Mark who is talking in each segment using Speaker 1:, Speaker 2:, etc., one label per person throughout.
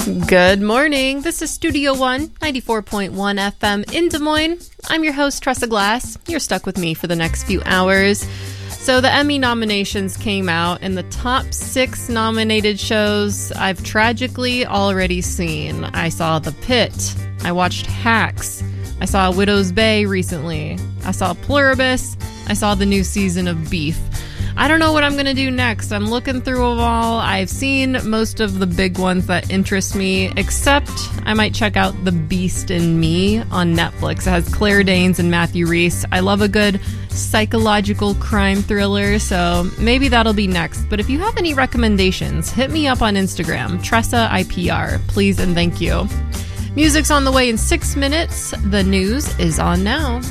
Speaker 1: Good morning. This is Studio One, 94.1 FM in Des Moines. I'm your host, Tressa Glass. You're stuck with me for the next few hours. So the Emmy nominations came out, and the top 6 nominated shows I've tragically already seen. I saw The Pit. I watched Hacks. I saw Widow's Bay recently. I saw Pluribus. I saw the new season of Beef. I don't know what I'm going to do next. I'm looking through them all. I've seen most of the big ones that interest me, except I might check out The Beast in Me on Netflix. It has Claire Danes and Matthew Rhys. I love a good psychological crime thriller, so maybe that'll be next. But if you have any recommendations, hit me up on Instagram, Tressa IPR. Please and thank you. Music's on the way in 6 minutes. The news is on now.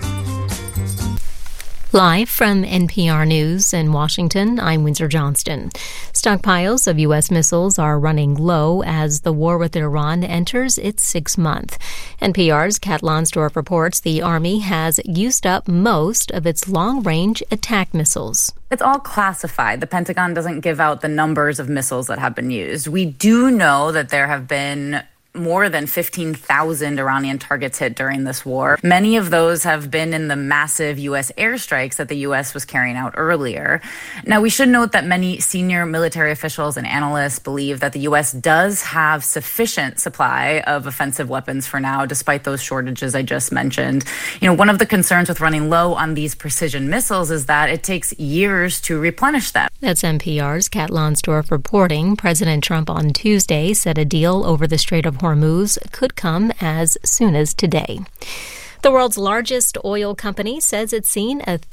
Speaker 2: Live from NPR News in Washington, I'm Windsor Johnston. Stockpiles of U.S. missiles are running low as the war with Iran enters its 6th month. NPR's Kat Lonsdorf reports the Army has used up most of its long-range attack missiles.
Speaker 3: It's all classified. The Pentagon doesn't give out the numbers of missiles that have been used. We do know that there have been more than 15,000 Iranian targets hit during this war. Many of those have been in the massive U.S. airstrikes that the U.S. was carrying out earlier. Now, we should note that many senior military officials and analysts believe that the U.S. does have sufficient supply of offensive weapons for now, despite those shortages I just mentioned. One of the concerns with running low on these precision missiles is that it takes years to replenish them.
Speaker 2: That's NPR's Kat Lonsdorf reporting. President Trump on Tuesday said a deal over the Strait of Hormuz could come as soon as today. The world's largest oil company says it's seen a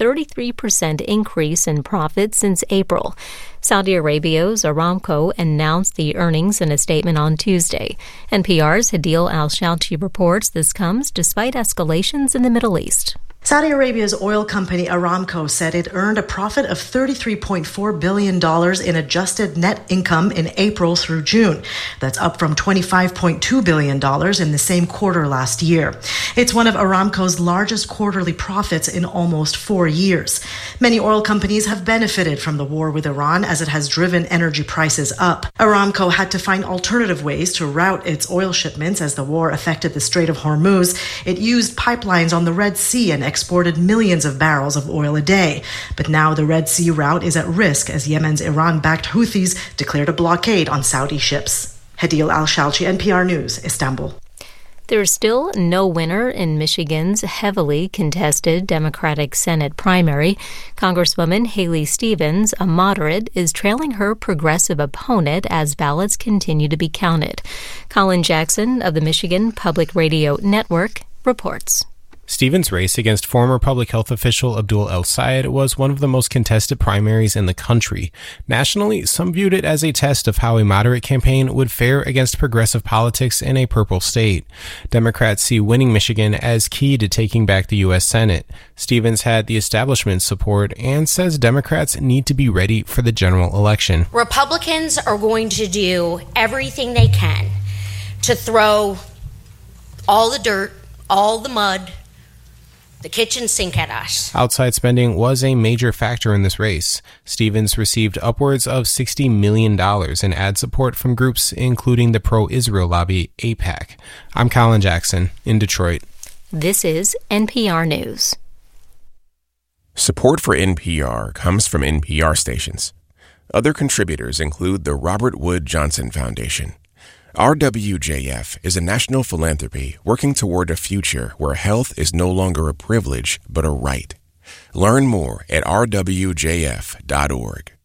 Speaker 2: 33% increase in profits since April. Saudi Arabia's Aramco announced the earnings in a statement on Tuesday. NPR's Hadil Al-Shalchi reports this comes despite escalations in the Middle East.
Speaker 4: Saudi Arabia's oil company Aramco said it earned a profit of $33.4 billion in adjusted net income in April through June. That's up from $25.2 billion in the same quarter last year. It's one of Aramco's largest quarterly profits in almost 4 years. Many oil companies have benefited from the war with Iran as it has driven energy prices up. Aramco had to find alternative ways to route its oil shipments as the war affected the Strait of Hormuz. It used pipelines on the Red Sea and exported millions of barrels of oil a day. But now the Red Sea route is at risk as Yemen's Iran-backed Houthis declared a blockade on Saudi ships. Hadil Al-Shalchi, NPR News, Istanbul.
Speaker 2: There's still no winner in Michigan's heavily contested Democratic Senate primary. Congresswoman Haley Stevens, a moderate, is trailing her progressive opponent as ballots continue to be counted. Colin Jackson of the Michigan Public Radio Network reports.
Speaker 5: Stevens' race against former public health official Abdul El-Sayed was one of the most contested primaries in the country. Nationally, some viewed it as a test of how a moderate campaign would fare against progressive politics in a purple state. Democrats see winning Michigan as key to taking back the U.S. Senate. Stevens had the establishment's support and says Democrats need to be ready for the general election.
Speaker 6: Republicans are going to do everything they can to throw all the dirt, all the mud, the kitchen sink at us.
Speaker 5: Outside spending was a major factor in this race. Stevens received upwards of $60 million in ad support from groups including the pro-Israel lobby AIPAC. I'm Colin Jackson in Detroit.
Speaker 2: This is NPR News.
Speaker 7: Support for NPR comes from NPR stations. Other contributors include the Robert Wood Johnson Foundation. RWJF is a national philanthropy working toward a future where health is no longer a privilege, but a right. Learn more at rwjf.org.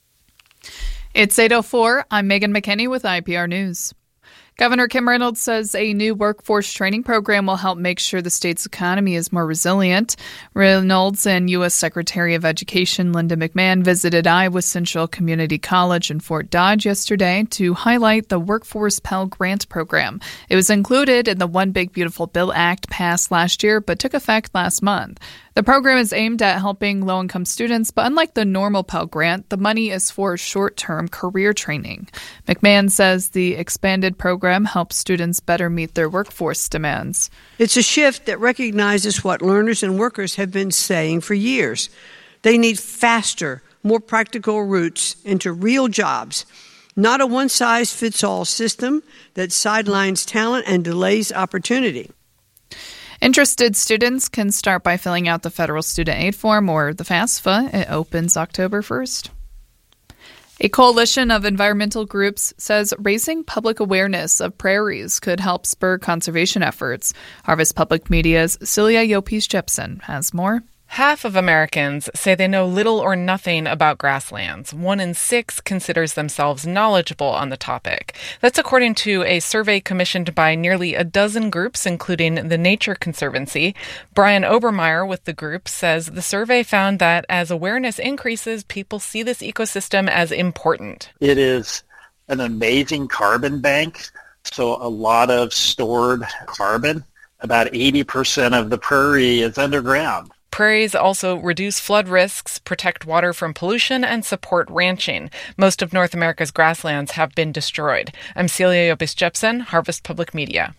Speaker 8: It's 8:04. I'm Megan McKinney with IPR News. Governor Kim Reynolds says a new workforce training program will help make sure the state's economy is more resilient. Reynolds and U.S. Secretary of Education Linda McMahon visited Iowa Central Community College in Fort Dodge yesterday to highlight the Workforce Pell Grant program. It was included in the One Big Beautiful Bill Act passed last year but took effect last month. The program is aimed at helping low-income students, but unlike the normal Pell Grant, the money is for short-term career training. McMahon says the expanded program helps students better meet their workforce demands.
Speaker 9: It's a shift that recognizes what learners and workers have been saying for years. They need faster, more practical routes into real jobs not a one-size-fits-all system that sidelines talent and delays opportunity.
Speaker 8: Interested students can start by filling out the Federal Student Aid Form or the FAFSA. It opens October 1st. A coalition of environmental groups says raising public awareness of prairies could help spur conservation efforts. Harvest Public Media's Celia Yopes-Jepson has more.
Speaker 10: Half of Americans say they know little or nothing about grasslands. 1 in 6 considers themselves knowledgeable on the topic. That's according to a survey commissioned by nearly a dozen groups, including the Nature Conservancy. Brian Obermeyer with the group says the survey found that as awareness increases, people see this ecosystem as important.
Speaker 11: It is an amazing carbon bank, so a lot of stored carbon. About 80% of the prairie is underground.
Speaker 10: Prairies also reduce flood risks, protect water from pollution, and support ranching. Most of North America's grasslands have been destroyed. I'm Celia Yopes-Jepson, Harvest Public Media.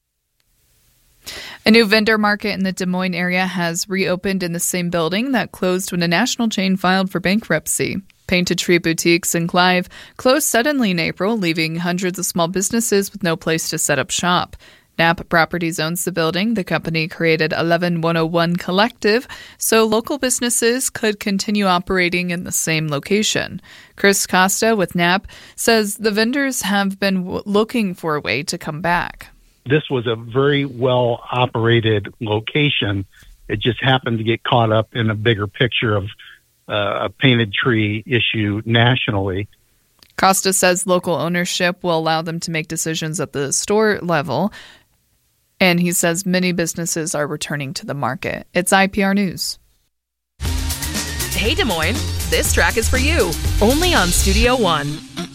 Speaker 8: A new vendor market in the Des Moines area has reopened in the same building that closed when a national chain filed for bankruptcy. Painted Tree Boutiques in Clive closed suddenly in April, leaving hundreds of small businesses with no place to set up shop. Knapp Properties owns the building. The company created 11101 Collective, so local businesses could continue operating in the same location. Chris Costa with Knapp says the vendors have been looking for a way to come back.
Speaker 12: This was a very well-operated location. It just happened to get caught up in a bigger picture of a painted tree issue nationally.
Speaker 8: Costa says local ownership will allow them to make decisions at the store level. And he says many businesses are returning to the market. It's IPR News.
Speaker 13: Hey, Des Moines, this track is for you, only on Studio One.